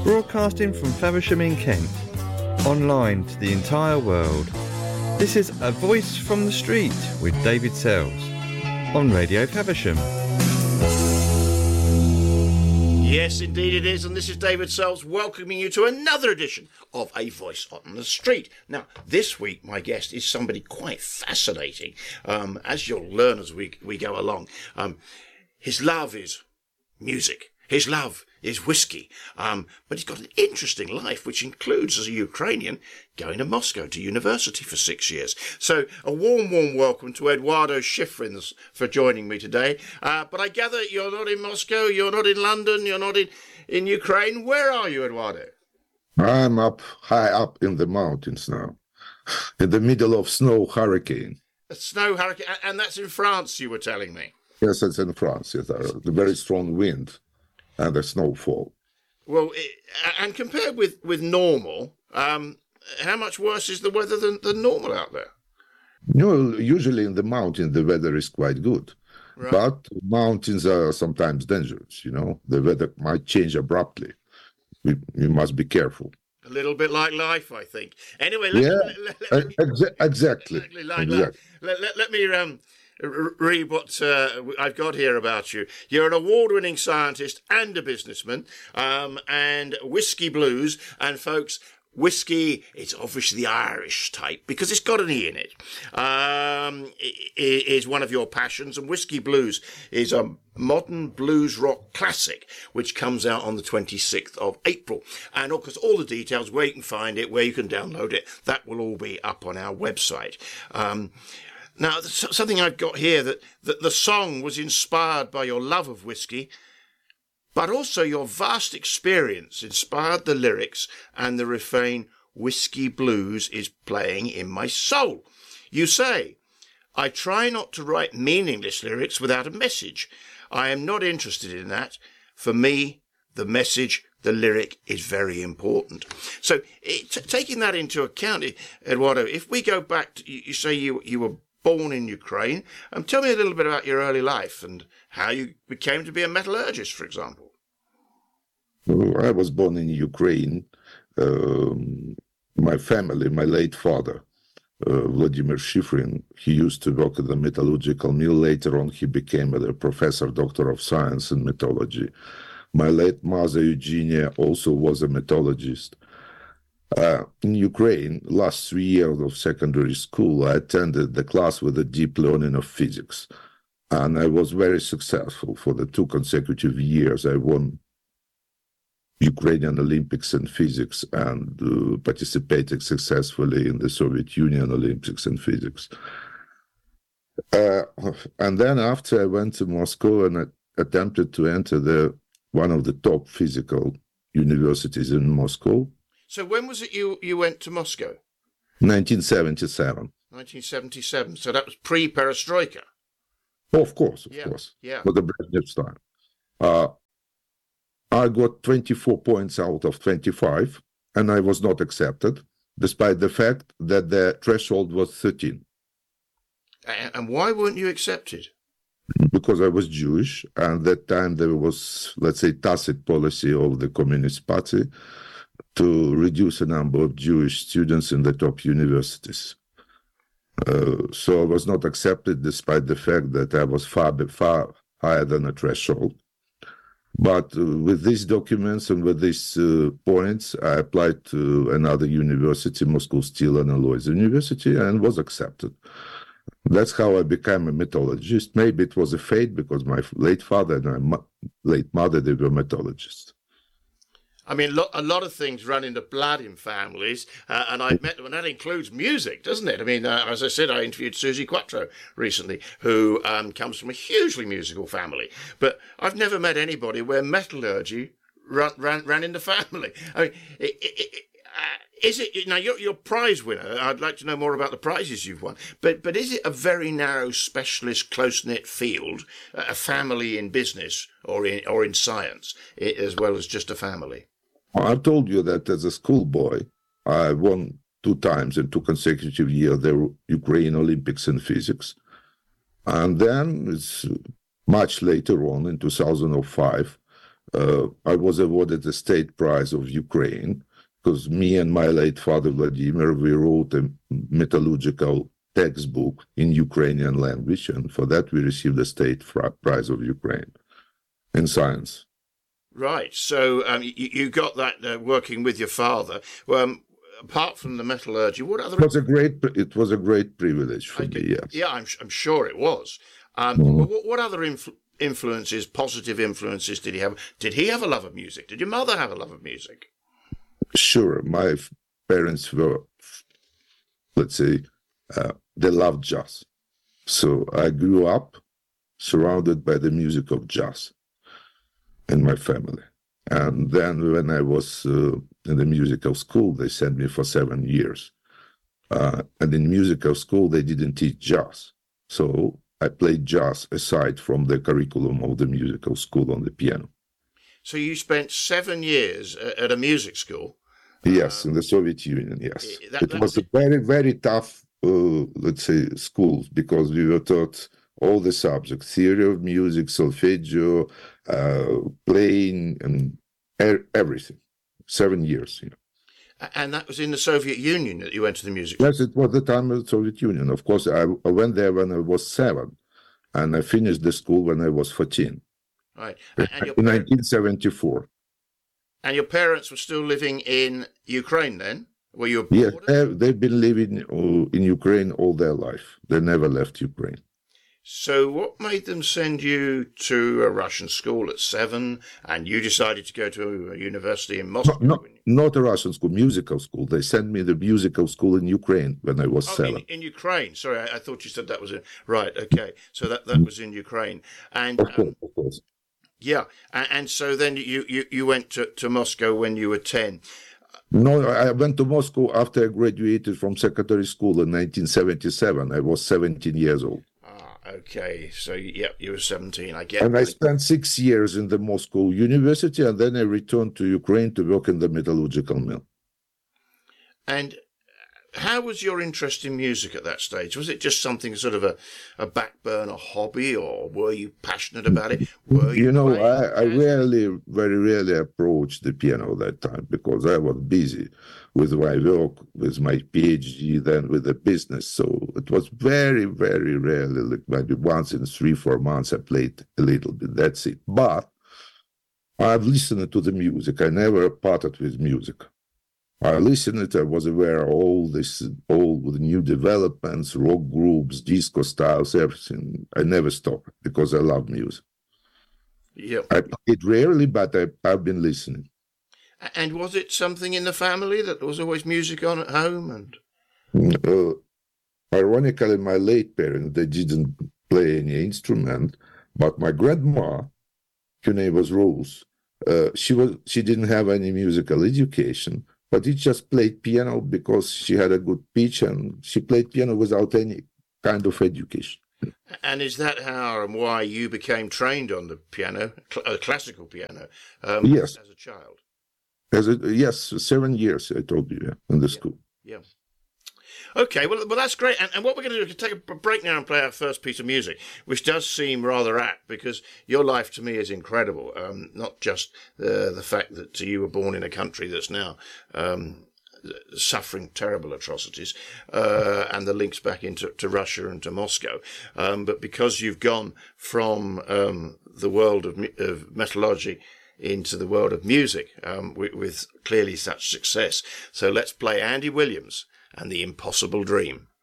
broadcasting from Faversham in Kent, online to the entire world. This is A Voice from the Street with David Sells on Radio Faversham. Yes, indeed it is, and this is David Sells welcoming you to another edition of A Voice on the Street. Now, this week my guest is somebody quite fascinating, as you'll learn as we go along. His love is music. His love is whiskey, but he's got an interesting life, which includes, as a Ukrainian, going to Moscow to university for 6 years. So a warm welcome to Eduardo Shifrins for joining me today. But I gather you're not in Moscow, you're not in London, you're not in Ukraine. Where are you, Eduardo? I'm high up in the mountains now, in the middle of snow hurricane. A snow hurricane, and that's in France, you were telling me. Yes, it's in France. Yes, the very strong wind and the snowfall. Well, and compared with normal, how much worse is the weather than normal out there? No, usually in the mountain the weather is quite good, right. But mountains are sometimes dangerous. You know, the weather might change abruptly. You must be careful. A little bit like life, I think. Anyway, exactly. Let me read what I've got here about you. You're an award-winning scientist and a businessman, and Whiskey Blues. And folks, whiskey, it's obviously the Irish type because it's got an E in it, is one of your passions. And Whiskey Blues is a modern blues rock classic, which comes out on the 26th of April. And of course, all the details, where you can find it, where you can download it, that will all be up on our website. Now, something I've got here, that the song was inspired by your love of whiskey, but also your vast experience inspired the lyrics and the refrain, "Whiskey Blues is playing in my soul." You say, "I try not to write meaningless lyrics without a message. I am not interested in that. For me, the message, the lyric is very important." So taking that into account, Eduardo, if we go back to, you say you were born in Ukraine. Tell me a little bit about your early life and how you became to be a metallurgist, for example. I was born in Ukraine. My family, my late father, Vladimir Shifrin, he used to work at the metallurgical mill. Later on, he became a professor, doctor of science in metallurgy. My late mother, Eugenia, also was a metallurgist. In Ukraine, last 3 years of secondary school, I attended the class with a deep learning of physics. And I was very successful. For the 2 consecutive years, I won Ukrainian Olympics in physics and participated successfully in the Soviet Union Olympics in physics. And then after I went to Moscow and I attempted to enter one of the top physical universities in Moscow. So when was it you went to Moscow? 1977. 1977. So that was pre-perestroika. Of course. Yeah. For the Brezhnev's time. I got 24 points out of 25, and I was not accepted, despite the fact that the threshold was 13. And why weren't you accepted? Because I was Jewish, and at that time there was, let's say, tacit policy of the Communist Party to reduce the number of Jewish students in the top universities. So I was not accepted, despite the fact that I was far higher than a threshold. But with these documents and with these points, I applied to another university, Moscow Steel and Alloys University, and was accepted. That's how I became a metallurgist. Maybe it was a fate because my late father and my late mother, they were metallurgists. I mean, a lot of things run in the blood in families, and I've met them, and that includes music, doesn't it? I mean, as I said, I interviewed Susie Quattro recently, who comes from a hugely musical family. But I've never met anybody where metallurgy ran in the family. I mean, is it now you're prize winner? I'd like to know more about the prizes you've won. But is it a very narrow, specialist, close-knit field, a family in business or in science, as well as just a family? I told you that as a schoolboy, I won 2 times in 2 consecutive years the Ukraine Olympics in physics. And then, it's much later on, in 2005, I was awarded the State Prize of Ukraine because me and my late father Vladimir, we wrote a metallurgical textbook in Ukrainian language, and for that we received the State Prize of Ukraine in science. Right. So you got that working with your father. Apart from the metallurgy, what other? It was a great privilege for me. Yes. Yeah, I'm sure it was. What other influences, positive influences, did he have? Did he have a love of music? Did your mother have a love of music? Sure. My parents were, let's say, they loved jazz. So I grew up surrounded by the music of jazz in my family. And then when I was in the musical school, they sent me for 7 years. And in musical school, they didn't teach jazz. So I played jazz aside from the curriculum of the musical school on the piano. So you spent 7 years at a music school? Yes, in the Soviet Union, yes. It was a very, very tough, let's say, school, because we were taught all the subjects, theory of music, solfeggio, playing, and everything. 7 years, And that was in the Soviet Union that you went to the music school? Yes, it was the time of the Soviet Union. Of course, I went there when I was 7, and I finished the school when I was 14. Right. In 1974. And your parents were still living in Ukraine then? Were you abroad? Yes, they've been living in Ukraine all their life. They never left Ukraine. So what made them send you to a Russian school at 7, and you decided to go to a university in Moscow? Not a Russian school, musical school. They sent me to the musical school in Ukraine when I was 7. In Ukraine. Sorry, I thought you said that was in... Right, okay. So that was in Ukraine. And of course. Yeah, and so then you went to Moscow when you were 10. No, I went to Moscow after I graduated from secondary school in 1977. I was 17 years old. Okay, so you were 17, I guess. And I spent 6 years in the Moscow University, and then I returned to Ukraine to work in the metallurgical mill. And how was your interest in music at that stage? Was it just something sort of a back burner hobby, or were you passionate about it? I very rarely approached the piano at that time because I was busy with my work, with my PhD, then with the business. So it was very, very rarely, like maybe once in 3-4 months, I played a little bit. That's it. But I've listened to the music. I never parted with music. I listened, I was aware of all the new developments, rock groups, disco styles, everything. I never stopped because I love music. Yep. I played rarely, but I've been listening. And was it something in the family that there was always music on at home? And ironically, my late parents, they didn't play any instrument, but my grandma, her name was Rose, she didn't have any musical education. But he just played piano because she had a good pitch, and she played piano without any kind of education. And is that how and why you became trained on the piano, classical piano, yes, as a child? Yes, 7 years, I told you, in the school. Yeah. Okay, well, that's great. And what we're going to do is take a break now and play our first piece of music, which does seem rather apt because your life to me is incredible. Not just the fact that you were born in a country that's now suffering terrible atrocities and the links back into Russia and to Moscow, but because you've gone from the world of metallurgy into the world of music with clearly such success. So let's play Andy Williams and The Impossible Dream.